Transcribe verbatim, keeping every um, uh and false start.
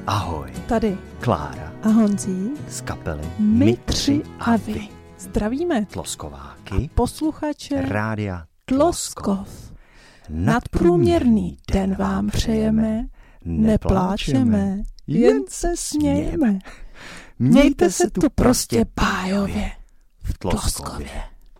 Ahoj. Tady Klára a Honzí z kapely My tři a vy. Zdravíme Tloskováky a posluchače Rádia Tloskov. Nadprůměrný den vám přejeme, nepláčeme, jen se smějeme. Mějte se tu prostě bájově v Tloskově.